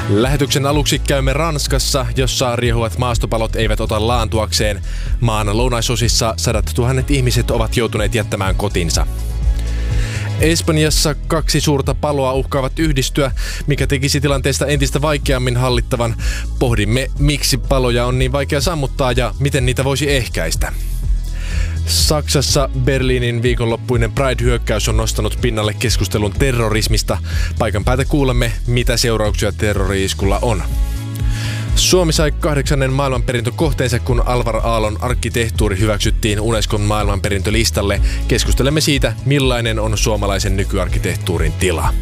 Lähetyksen aluksi käymme Ranskassa, jossa riehuvat maastopalot eivät ota laantuakseen. Maan lounaisosissa 100 000 ihmiset ovat joutuneet jättämään kotinsa. Espanjassa 2 suurta paloa uhkaavat yhdistyä, mikä tekisi tilanteesta entistä vaikeammin hallittavan. Pohdimme, miksi paloja on niin vaikea sammuttaa ja miten niitä voisi ehkäistä. Saksassa Berliinin viikonloppuinen Pride-hyökkäys on nostanut pinnalle keskustelun terrorismista. Paikan päältä kuulemme, mitä seurauksia terrori-iskulla on. Suomi sai 8. maailmanperintökohteensa, kun Alvar Aallon arkkitehtuuri hyväksyttiin Unescon maailmanperintölistalle. Keskustelemme siitä, millainen on suomalaisen nykyarkkitehtuurin tila.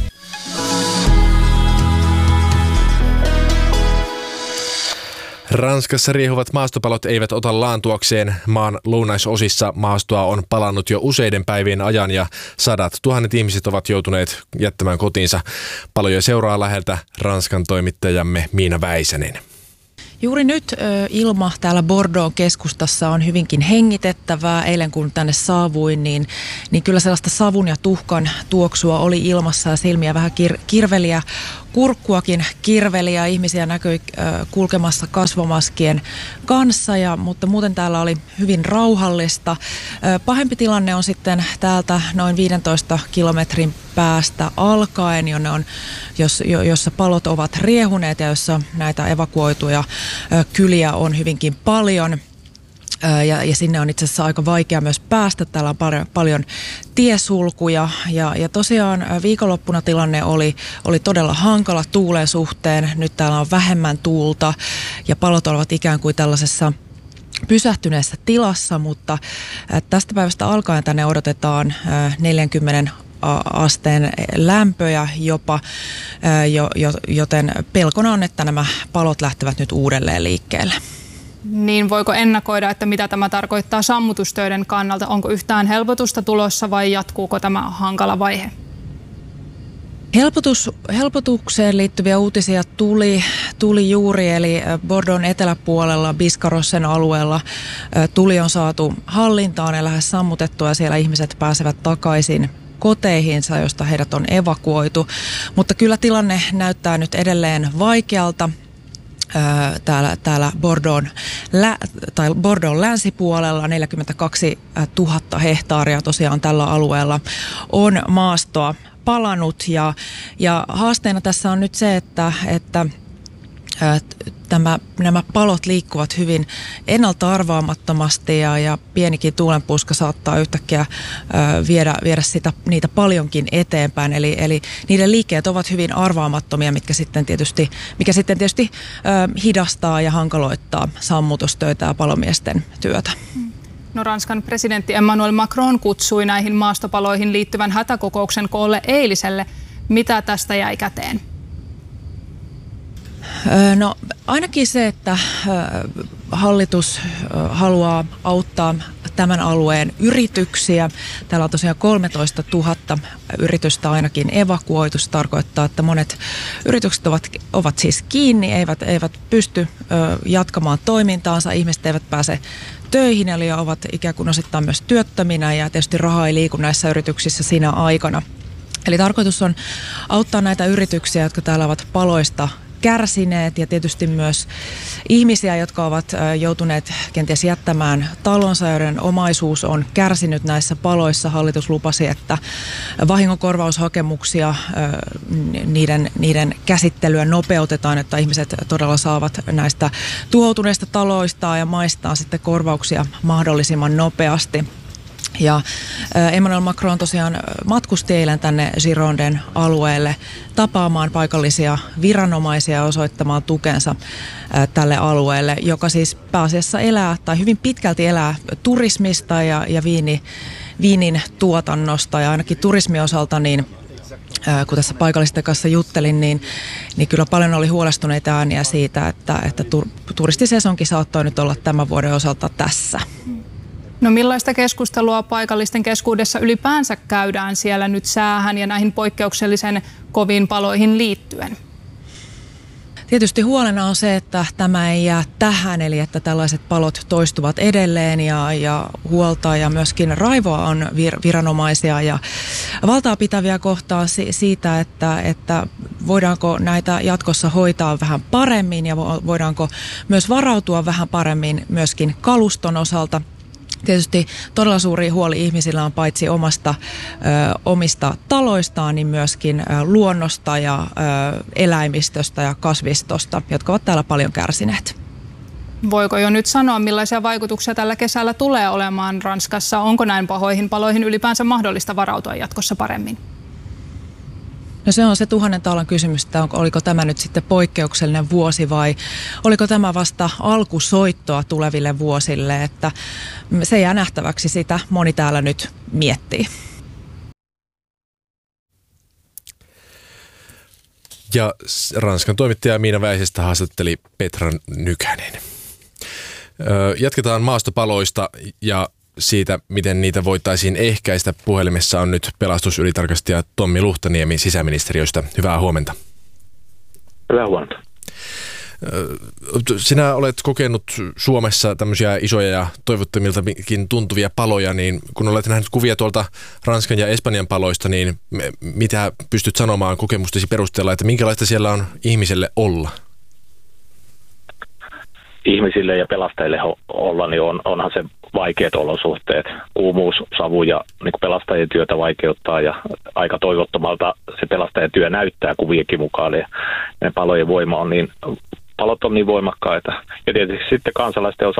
Ranskassa riehuvat maastopalot eivät ota laantuakseen. Maan lounaisosissa maastoa on palannut jo useiden päivien ajan ja 100 000 ihmiset ovat joutuneet jättämään kotiinsa. Paloja seuraa läheltä Ranskan toimittajamme Miina Väisänen. Juuri nyt ilma täällä Bordeaux keskustassa on hyvinkin hengitettävää. Eilen kun tänne saavuin, niin kyllä sellaista savun ja tuhkan tuoksua oli ilmassa ja silmiä vähän kirveliä. Kurkkuakin kirveliä, ihmisiä näkyi kulkemassa kasvomaskien kanssa, mutta muuten täällä oli hyvin rauhallista. Pahempi tilanne on sitten täältä noin 15 kilometrin päästä alkaen, jossa palot ovat riehuneet ja jossa näitä evakuoituja kyliä on hyvinkin paljon. Ja sinne on itse asiassa aika vaikea myös päästä. Täällä on paljon tiesulkuja ja tosiaan viikonloppuna tilanne oli todella hankala tuulen suhteen. Nyt täällä on vähemmän tuulta ja palot ovat ikään kuin tällaisessa pysähtyneessä tilassa, mutta tästä päivästä alkaen tänne odotetaan 40 asteen lämpöjä jopa, joten pelkona on, että nämä palot lähtevät nyt uudelleen liikkeelle. Niin voiko ennakoida, että mitä tämä tarkoittaa sammutustöiden kannalta? Onko yhtään helpotusta tulossa vai jatkuuko tämä hankala vaihe? Helpotukseen liittyviä uutisia tuli juuri, eli Bordeauxn eteläpuolella Biscarrossen alueella tuli on saatu hallintaan ja lähes sammutettua ja siellä ihmiset pääsevät takaisin koteihinsa, josta heidät on evakuoitu. Mutta kyllä tilanne näyttää nyt edelleen vaikealta. Täällä Bordeauxn länsipuolella 42 000 hehtaaria tosiaan tällä alueella on maastoa palanut ja haasteena tässä on nyt se, että nämä palot liikkuvat hyvin ennalta arvaamattomasti ja pienikin tuulenpuuska saattaa yhtäkkiä viedä niitä paljonkin eteenpäin. Eli niiden liikkeet ovat hyvin arvaamattomia, mikä sitten tietysti hidastaa ja hankaloittaa sammutustöitä ja palomiesten työtä. No, Ranskan presidentti Emmanuel Macron kutsui näihin maastopaloihin liittyvän hätäkokouksen koolle eiliselle. Mitä tästä jäi käteen? No ainakin se, että hallitus haluaa auttaa tämän alueen yrityksiä. Täällä on tosiaan 13 000 yritystä ainakin evakuoitu. Se tarkoittaa, että monet yritykset ovat siis kiinni, eivät pysty jatkamaan toimintaansa. Ihmiset eivät pääse töihin, eli ovat ikään kuin osittain myös työttöminä ja tietysti raha ei liiku näissä yrityksissä siinä aikana. Eli tarkoitus on auttaa näitä yrityksiä, jotka täällä ovat paloista kärsineet ja tietysti myös ihmisiä, jotka ovat joutuneet kenties jättämään talonsa, joiden omaisuus on kärsinyt näissä paloissa. Hallitus lupasi, että vahingonkorvaushakemuksia, niiden käsittelyä nopeutetaan, että ihmiset todella saavat näistä tuhoutuneista taloistaan ja maistaan sitten korvauksia mahdollisimman nopeasti. Ja Emmanuel Macron tosiaan matkusti eilen tänne Gironden alueelle tapaamaan paikallisia viranomaisia ja osoittamaan tukensa tälle alueelle, joka siis pääasiassa elää tai hyvin pitkälti elää turismista ja viinin tuotannosta ja ainakin turismin osalta niin kun tässä paikallisten kanssa juttelin, niin kyllä paljon oli huolestuneita ääniä siitä, että turistisesonki saattoi nyt olla tämän vuoden osalta tässä. No, millaista keskustelua paikallisten keskuudessa ylipäänsä käydään siellä nyt säähän ja näihin poikkeuksellisen koviin paloihin liittyen? Tietysti huolena on se, että tämä ei jää tähän, eli että tällaiset palot toistuvat edelleen ja huolta ja myöskin raivoa on viranomaisia ja valtaa pitäviä kohtaa siitä, että voidaanko näitä jatkossa hoitaa vähän paremmin ja voidaanko myös varautua vähän paremmin myöskin kaluston osalta. Tietysti todella suuri huoli ihmisillä on paitsi omista taloistaan, niin myöskin luonnosta ja eläimistöstä ja kasvistosta, jotka ovat täällä paljon kärsineet. Voiko jo nyt sanoa, millaisia vaikutuksia tällä kesällä tulee olemaan Ranskassa? Onko näin pahoihin paloihin ylipäänsä mahdollista varautua jatkossa paremmin? No se on se 1000 taalan kysymys, että oliko tämä nyt sitten poikkeuksellinen vuosi vai oliko tämä vasta alkusoittoa tuleville vuosille, että se jää nähtäväksi, sitä moni täällä nyt miettii. Ja Ranskan toimittaja Miina Väisestä haastatteli Petra Nykänen. Jatketaan maastopaloista ja siitä, miten niitä voitaisiin ehkäistä. Puhelimessa on nyt pelastusylitarkastaja Tommi Luhtaniemi sisäministeriöstä. Hyvää huomenta. Hyvää huomenta. Sinä olet kokenut Suomessa tämmöisiä isoja ja toivottomiltakin tuntuvia paloja, niin kun olet nähnyt kuvia tuolta Ranskan ja Espanjan paloista, niin mitä pystyt sanomaan kokemustesi perusteella, että minkälaista siellä on ihmiselle olla? Ihmisille ja pelastajille olla, niin onhan se vaikeat olosuhteet. Kuumuus, savu ja niin pelastajien työtä vaikeuttaa ja aika toivottomalta se pelastajien työ näyttää kuvienkin mukaan. Ja palojen voima on palot on niin voimakkaita. Ja tietysti sitten kansalaisten